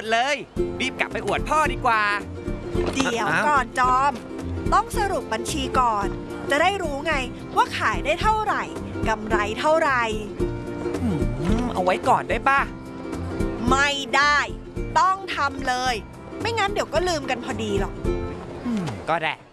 เลยรีบกลับไปอวดพ่อดีกว่าเดี๋ยวก่อนจอมต้องสรุปบัญชีก่อนจะได้รู้ไงว่าขายได้เท่าไหร่กำไรเท่าไหร่เอาไว้ก่อนได้ป่ะไม่ได้ต้องทำเลยไม่งั้นเดี๋ยวก็ลืมกันพอดีหรอกก็ได้